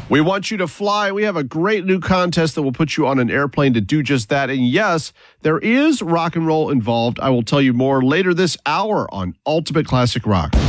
We want you to fly. We have a great new contest that will put you on an airplane to do just that. And yes, there is rock and roll involved. I will tell you more later this hour on Ultimate Classic Rock.